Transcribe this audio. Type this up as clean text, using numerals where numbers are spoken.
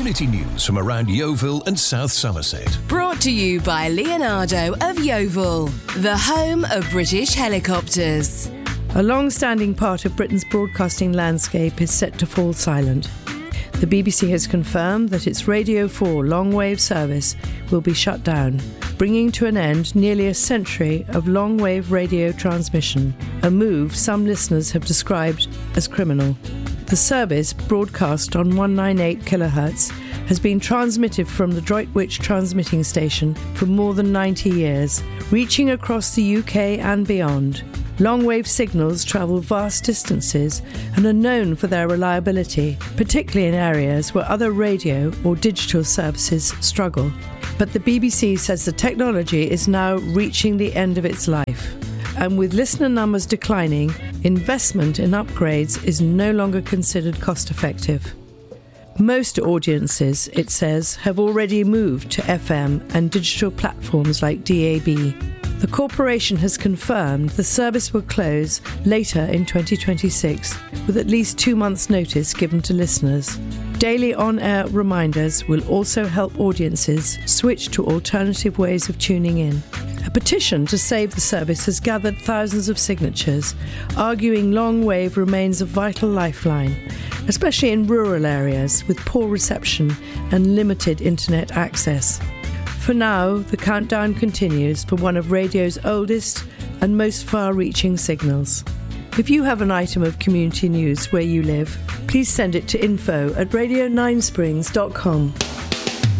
community news from around Yeovil and South Somerset. Brought to you by Leonardo of Yeovil, the home of British helicopters. A long-standing part of Britain's broadcasting landscape is set to fall silent. The BBC has confirmed that its Radio 4 long-wave service will be shut down, bringing to an end nearly a century of long-wave radio transmission, a move some listeners have described as criminal. The service, broadcast on 198 kHz, has been transmitted from the Droitwich transmitting station for more than 90 years, reaching across the UK and beyond. Long-wave signals travel vast distances and are known for their reliability, particularly in areas where other radio or digital services struggle. But the BBC says the technology is now reaching the end of its life. And with listener numbers declining, investment in upgrades is no longer considered cost-effective. Most audiences, it says, have already moved to FM and digital platforms like DAB. The corporation has confirmed the service will close later in 2026, with at least 2 months' notice given to listeners. Daily on-air reminders will also help audiences switch to alternative ways of tuning in. A petition to save the service has gathered thousands of signatures, arguing long-wave remains a vital lifeline, especially in rural areas with poor reception and limited internet access. For now, the countdown continues for one of radio's oldest and most far-reaching signals. If you have an item of community news where you live, please send it to info@radio9springs.com.